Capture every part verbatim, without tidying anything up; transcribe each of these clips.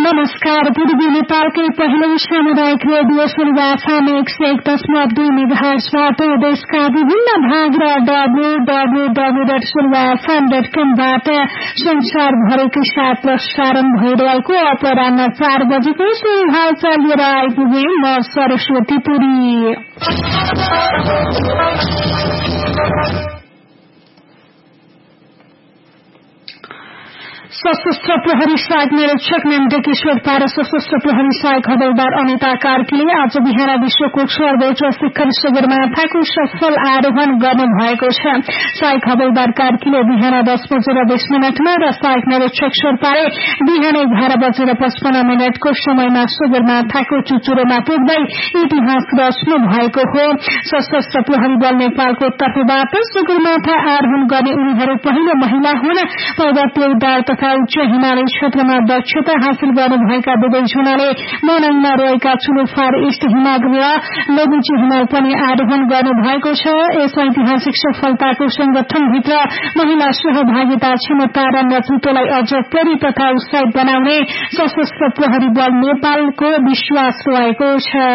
नमस्कार। पूर्वी नेपालकै पहिलो सामुदायिक रेडियो सुनवासामा एक सय एक दशमलव दुई मेगाहर्जबाट देशका विभिन्न भाग र W W W dot सुनवासा dot कमबाट संसारभरिकै साथ प्रसारण भइरहेको अपराह्न चार बजेको सुहाल लिएर आइपुगे म सरस्वती पुरी। सशस्त्र प्रहरी सहायक निरीक्षक नन्दकिशोर पारा सशस्त्र प्रहरी सहायक हवलदार अनिता कार्कीले आज बिहान विश्वको सर्वोच्च शिखर सगरमाथाको सफल आरोहण गर्नु भएको छ। सहायक हवलदार कार्कीले बिहान दस बजेर बीस मिनटमा र सहायक निरीक्षक शेर्पाले बिहान एघार बजेर पचपन्न मिनटको समयमा सगरमाथाको चुचुरोमा पुग्दै इतिहास रच्नु भएको हो। सशस्त्र प्रहरी बल नेपालको तर्फबाट सगरमाथा आरोहण गर्ने उनीहरू पहिलो महिला हुन्। पर्वतीय उडार तथा उच्च हिमालय क्षेत्रमा दक्षता हासिल गर्नुभएका दुवै जनाले मनाङमा रहेका चुलोफार इष्ट हिमाल र लोबुची हिमाल पनि आरोहण गर्नुभएको छ। यस ऐतिहासिक सफलताको संगठनभित्र महिला सहभागिता क्षमता र नेतृत्वलाई अझ प्रेरित तथा उत्साहित बनाउने सशस्त्र प्रहरी बल नेपालको विश्वास रहेको छ।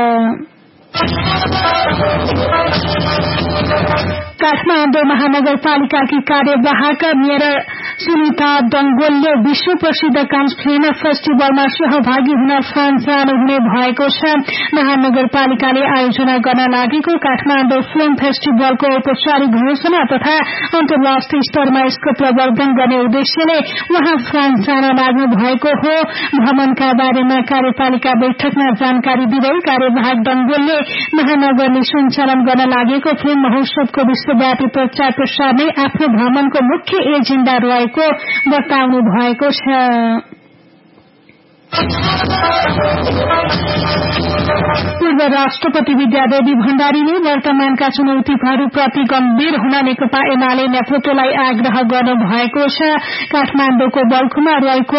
काठमाडौँ महानगरपालिकाकी कार्यवाहक मेयर सुनिता डंगोलले विश्व प्रसिद्ध कान्स फिल्म फेस्टिभलमा सहभागी हुन फ्रान्स जानुहुने भएको छ। महानगरपालिकाले आयोजना गर्न लागेको काठमाडौँ फिल्म फेस्टिभलको औपचारिक घोषणा तथा अन्तर्राष्ट्रिय स्तरमा यसको प्रवर्धन गर्ने उद्देश्यले उहाँ फ्रान्स जान लाग्नु भएको हो। भ्रमणका बारेमा कार्यपालिका बैठकमा जानकारी दिँदै कार्यवाहक डंगोलले महानगरले सञ्चालन गर्न लागेको फिल्म महोत्सवको विश्वव्यापी प्रचार प्रसार नै आफ्नो भ्रमणको मुख्य एजेण्डा रहेको बताउनु भएको छ। पूर्व राष्ट्रपति विद्यादेवी भण्डारीले वर्तमानका चुनौतीहरूप्रति गम्भीर हुन नेकपा एमाले नेतृत्वलाई आग्रह गर्नु भएको छ। काठमाडौँको बल्खुमा रहेको